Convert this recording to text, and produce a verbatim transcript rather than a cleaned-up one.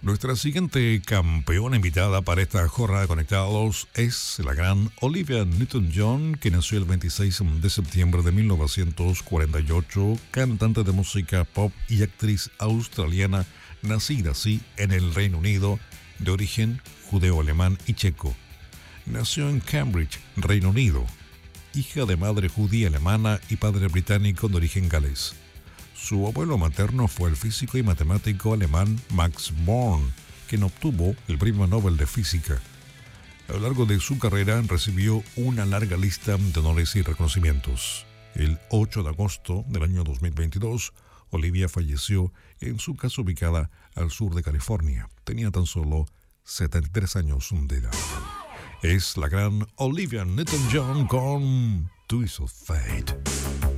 Nuestra siguiente campeona invitada para esta jornada de Conectados es la gran Olivia Newton-John, que nació el veintiséis de septiembre de mil novecientos cuarenta y ocho, cantante de música pop y actriz australiana, nacida así en el Reino Unido, de origen judeo-alemán y checo. Nació en Cambridge, Reino Unido, hija de madre judía alemana y padre británico de origen galés. Su abuelo materno fue el físico y matemático alemán Max Born, quien obtuvo el Premio Nobel de Física. A lo largo de su carrera recibió una larga lista de honores y reconocimientos. El ocho de agosto del año dos mil veintidós, Olivia falleció en su casa ubicada al sur de California. Tenía tan solo setenta y tres años de edad. Es la gran Olivia Newton-John con Twist of Fate.